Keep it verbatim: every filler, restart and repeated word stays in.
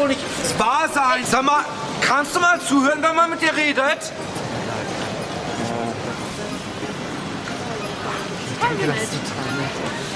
doch nicht wahr sein. Sag mal, kannst du mal zuhören, wenn man mit dir redet? Danke, das ist total nett.